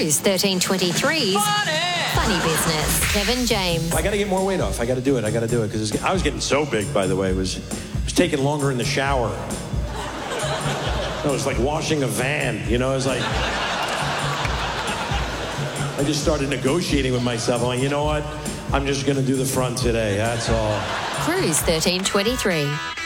Cruise 1323's Funny Business. Kevin James. I got to get more weight off. I got to do it. Because I was getting so big, by the way. It was taking longer in the shower. It was like washing a van, you know? It was like... I just started negotiating with myself. I'm like, you know what? I'm just going to do the front today. That's all. Cruise 1323.